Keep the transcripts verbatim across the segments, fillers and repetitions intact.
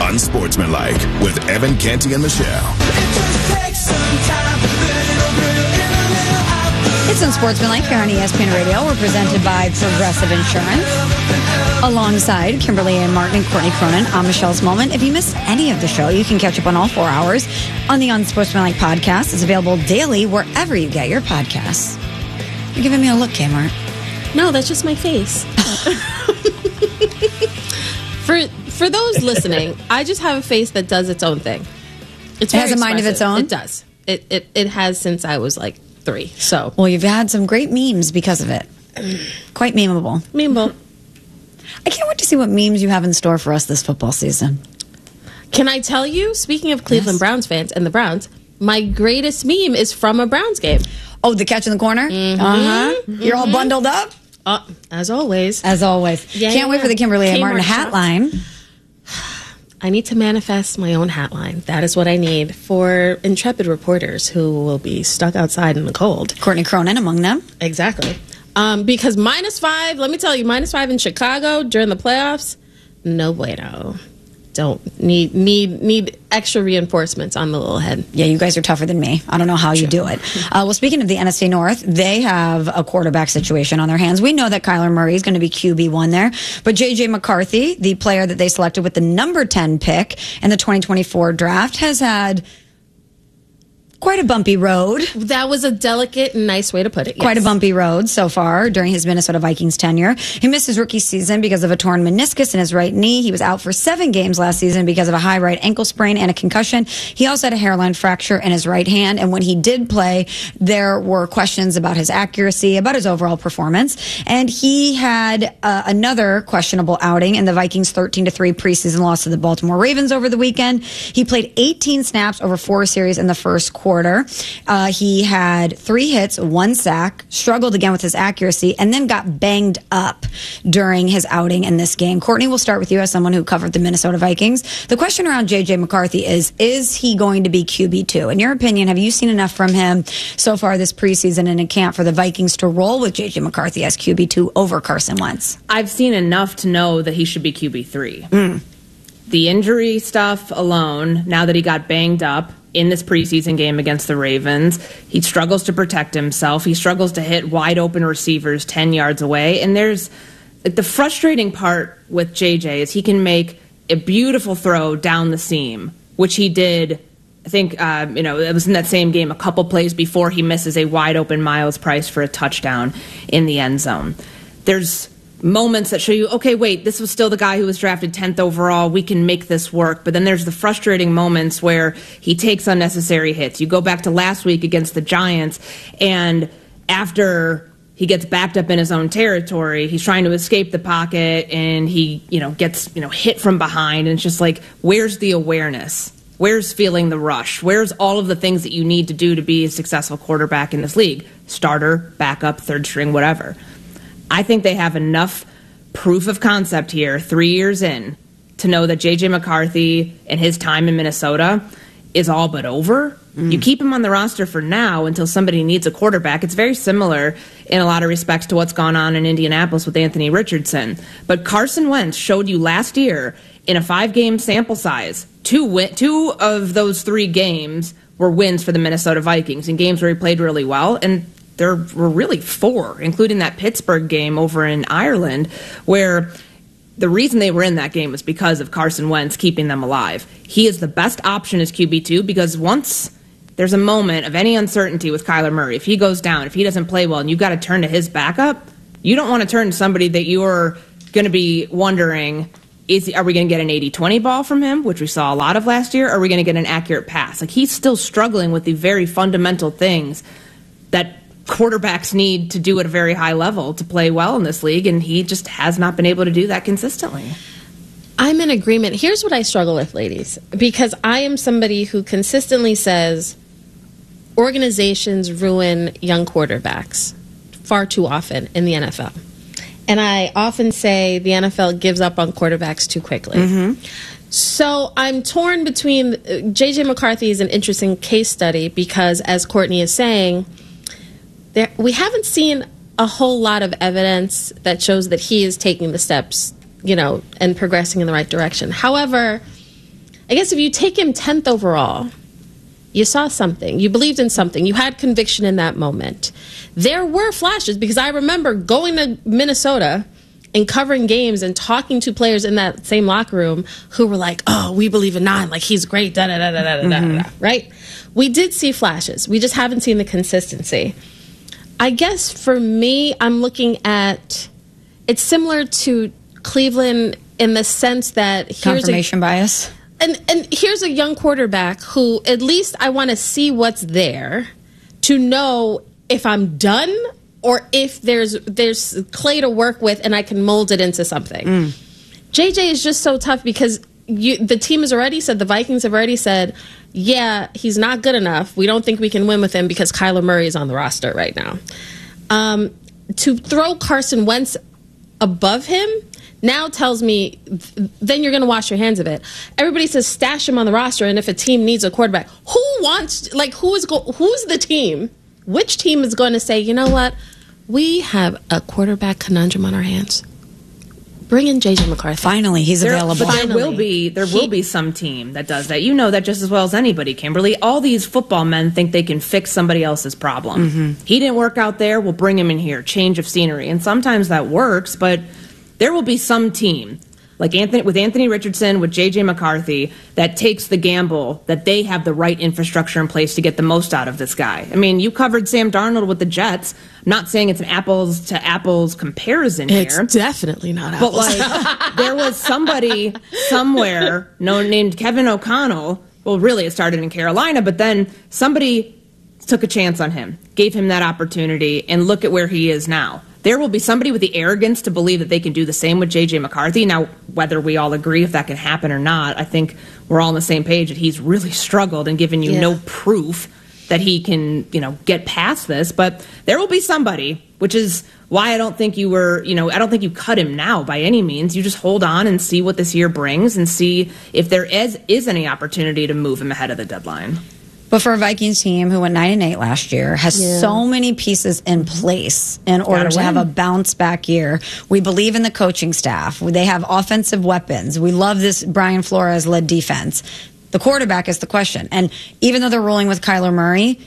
Unsportsmanlike with Evan Canty and Michelle. It's Unsportsmanlike here on E S P N Radio. We're presented by Progressive Insurance. Alongside Kimberly and Martin and Courtney Cronin on Michelle's Moment. If you missed any of the show, you can catch up on all four hours on the Unsportsmanlike podcast. It's available daily wherever you get your podcasts. You're giving me a look, Kmart. No, that's just my face. for for those listening, I just have a face that does its own thing. It's it has a mind of its own? It does. It, it, it has since I was like three. So, well, you've had some great memes because of it. Quite memeable. Memeable. I can't wait to see what memes you have in store for us this football season. Can I tell you, speaking of Cleveland Yes. Browns fans and the Browns, my greatest meme is from a Browns game. Oh, the catch in the corner? Mm-hmm. Uh-huh. Mm-hmm. You're all bundled up? Uh, as always. As always. Yeah, Can't yeah. wait for the Kimberly and Kmart Martin hat shop. line. I need to manifest my own hat line. That is what I need for intrepid reporters who will be stuck outside in the cold. Courtney Cronin among them. Exactly. Um, because minus five, let me tell you, minus five in Chicago during the playoffs, no bueno. Don't need need need extra reinforcements on the little head. Yeah, you guys are tougher than me. I don't know how you do it. Uh, well, speaking of the N F C North, they have a quarterback situation on their hands. We know that Kyler Murray is going to be Q B one there, but J J McCarthy, the player that they selected with the number ten pick in the twenty twenty-four draft, has had quite a bumpy road. That was a delicate and nice way to put it. Quite a yes. bumpy road so far during his Minnesota Vikings tenure. He missed his rookie season because of a torn meniscus in his right knee. He was out for seven games last season because of a high right ankle sprain and a concussion. He also had a hairline fracture in his right hand. And when he did play, there were questions about his accuracy, about his overall performance. And he had uh, another questionable outing in the Vikings' thirteen to three preseason loss to the Baltimore Ravens over the weekend. He played eighteen snaps over four series in the first quarter. Uh, he had three hits, one sack, struggled again with his accuracy, and then got banged up during his outing in this game. Courtney, we'll start with you as someone who covered the Minnesota Vikings. The question around J J McCarthy is, is he going to be Q B two? In your opinion, have you seen enough from him so far this preseason and in camp for the Vikings to roll with J J McCarthy as Q B two over Carson Wentz? I've seen enough to know that he should be Q B three. Mm. The injury stuff alone, now that he got banged up in this preseason game against the Ravens, he struggles to protect himself. He struggles to hit wide open receivers ten yards away. And there's the frustrating part with J J is he can make a beautiful throw down the seam, which he did. I think, uh, you know, it was in that same game a couple plays before he misses a wide open Miles Price for a touchdown in the end zone. There's moments that show you, okay, wait, this was still the guy who was drafted tenth overall. We can make this work. But then there's the frustrating moments where he takes unnecessary hits. You go back to last week against the Giants, and after he gets backed up in his own territory, he's trying to escape the pocket, and he, you know, gets, you know, hit from behind. And it's just like, where's the awareness? Where's feeling the rush? Where's all of the things that you need to do to be a successful quarterback in this league? Starter, backup, third string, whatever. I think they have enough proof of concept here, three years in, to know that J J McCarthy and his time in Minnesota is all but over. Mm. You keep him on the roster for now until somebody needs a quarterback. It's very similar in a lot of respects to what's gone on in Indianapolis with Anthony Richardson. But Carson Wentz showed you last year in a five-game sample size, two win- two of those three games were wins for the Minnesota Vikings in games where he played really well, and there were really four, including that Pittsburgh game over in Ireland, where the reason they were in that game was because of Carson Wentz keeping them alive. He is the best option as Q B two because once there's a moment of any uncertainty with Kyler Murray, if he goes down, if he doesn't play well, and you've got to turn to his backup, you don't want to turn to somebody that you're going to be wondering, is are we going to get an eighty twenty ball from him, which we saw a lot of last year, or are we going to get an accurate pass? Like, he's still struggling with the very fundamental things that quarterbacks need to do at a very high level to play well in this league, and he just has not been able to do that consistently. I'm in agreement. Here's what I struggle with, ladies, because I am somebody who consistently says organizations ruin young quarterbacks far too often in the N F L. And I often say the N F L gives up on quarterbacks too quickly. Mm-hmm. So I'm torn between uh, J J McCarthy is an interesting case study because, as Courtney is saying, there, we haven't seen a whole lot of evidence that shows that he is taking the steps, you know, and progressing in the right direction. However, I guess if you take him tenth overall, you saw something. You believed in something. You had conviction in that moment. There were flashes, because I remember going to Minnesota and covering games and talking to players in that same locker room who were like, oh, we believe in Nine. Like, he's great, da-da-da-da-da-da-da, mm-hmm. right? We did see flashes. We just haven't seen the consistency. I guess for me, I'm looking at, it's similar to Cleveland in the sense that here's confirmation a, bias. And and here's a young quarterback who at least I want to see what's there to know if I'm done or if there's there's clay to work with and I can mold it into something. Mm. J J is just so tough because you, the team has already said, the Vikings have already said, yeah, he's not good enough. We don't think we can win with him because Kyler Murray is on the roster right now. Um, to throw Carson Wentz above him now tells me th- then you're going to wash your hands of it. Everybody says stash him on the roster, and if a team needs a quarterback, who wants, like, who is go- who's the team? Which team is going to say, you know what? We have a quarterback conundrum on our hands. Bring in J J McCarthy. Finally, he's there, available. But there Finally. will be there He, will be some team that does that. You know that just as well as anybody, Kimberly. All these football men think they can fix somebody else's problem. Mm-hmm. He didn't work out there. We'll bring him in here. Change of scenery, and sometimes that works. But there will be some team, like Anthony with Anthony Richardson, with J J McCarthy, that takes the gamble that they have the right infrastructure in place to get the most out of this guy. I mean, you covered Sam Darnold with the Jets. I'm not saying it's an apples to apples comparison here. It's definitely not apples. But like, there was somebody somewhere known named Kevin O'Connell. Well, really, it started in Carolina, but then somebody took a chance on him, gave him that opportunity, and look at where he is now. There will be somebody with the arrogance to believe that they can do the same with J J McCarthy. Now, whether we all agree if that can happen or not, I think we're all on the same page that he's really struggled and given you yeah. no proof that he can, you know, get past this. But there will be somebody, which is why I don't think you were, you know, I don't think you cut him now by any means. You just hold on and see what this year brings and see if there is, is any opportunity to move him ahead of the deadline. But for a Vikings team who went nine and eight last year, has yeah. so many pieces in place in order Gotta to win. have a bounce back year. We believe in the coaching staff. They have offensive weapons. We love this Brian Flores led defense. The quarterback is the question. And even though they're rolling with Kyler Murray,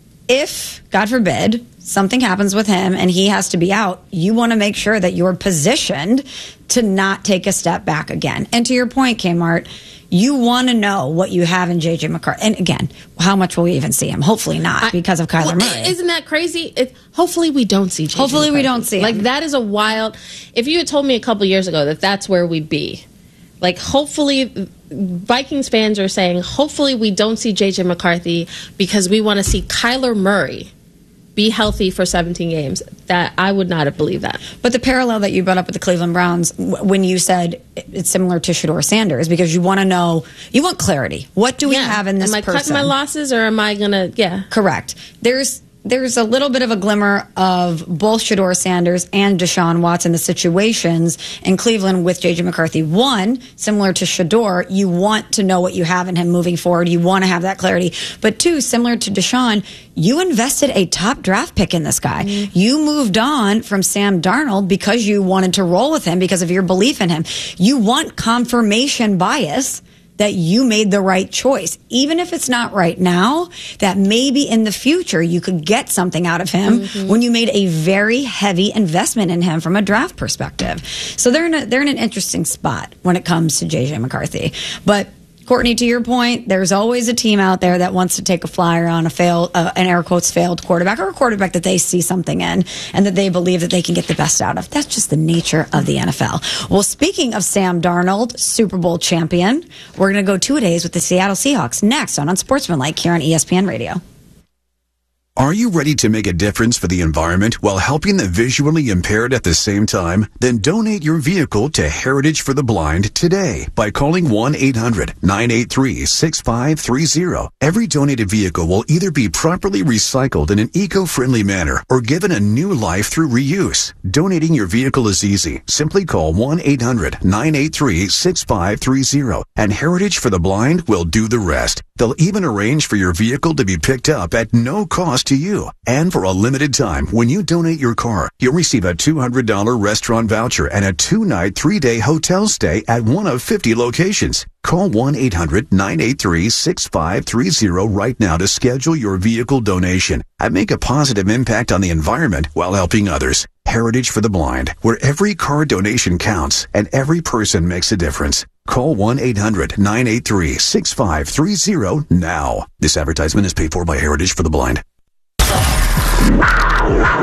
if, God forbid, something happens with him and he has to be out, you want to make sure that you're positioned to not take a step back again. And to your point, Kmart, you want to know what you have in J J McCarthy. And again, how much will we even see him? Hopefully not, because of Kyler well, Murray. Isn't that crazy? It, hopefully we don't see J J Hopefully McCarthy. we don't see him. Like, that is a wild... If you had told me a couple years ago that that's where we'd be, like, hopefully... Vikings fans are saying, hopefully we don't see J J McCarthy because we want to see Kyler Murray be healthy for seventeen games. That I would not have believed that. But the parallel that you brought up with the Cleveland Browns when you said it's similar to Shedeur Sanders, because you want to know, you want clarity. What do we yeah. have in this person? Am I person? cutting my losses or am I going to, yeah. Correct. There's There's a little bit of a glimmer of both Shedeur Sanders and Deshaun Watson, the situations in Cleveland with J J McCarthy. One, similar to Shedeur, you want to know what you have in him moving forward. You want to have that clarity. But two, similar to Deshaun, you invested a top draft pick in this guy. Mm-hmm. You moved on from Sam Darnold because you wanted to roll with him because of your belief in him. You want confirmation bias that you made the right choice, even if it's not right now, that maybe in the future you could get something out of him mm-hmm. when you made a very heavy investment in him from a draft perspective. So they're in a, they're in an interesting spot when it comes to J J McCarthy. But Courtney, to your point, there's always a team out there that wants to take a flyer on a failed, uh, an air quotes failed quarterback, or a quarterback that they see something in and that they believe that they can get the best out of. That's just the nature of the N F L. Well, speaking of Sam Darnold, Super Bowl champion, we're going to go two-a-days with the Seattle Seahawks next on Unsportsmanlike here on E S P N Radio. Are you ready to make a difference for the environment while helping the visually impaired at the same time? Then donate your vehicle to Heritage for the Blind today by calling one eight hundred nine eight three six five three zero. Every donated vehicle will either be properly recycled in an eco-friendly manner or given a new life through reuse. Donating your vehicle is easy. Simply call one eight hundred nine eight three six five three zero and Heritage for the Blind will do the rest. They'll even arrange for your vehicle to be picked up at no cost to you. And for a limited time, when you donate your car, you'll receive a two hundred dollars restaurant voucher and a two-night, three-day hotel stay at one of fifty locations. Call one eight hundred nine eight three six five three zero right now to schedule your vehicle donation and make a positive impact on the environment while helping others. Heritage for the Blind, where every car donation counts and every person makes a difference. Call one eight hundred nine eight three six five three zero now. This advertisement is paid for by Heritage for the Blind.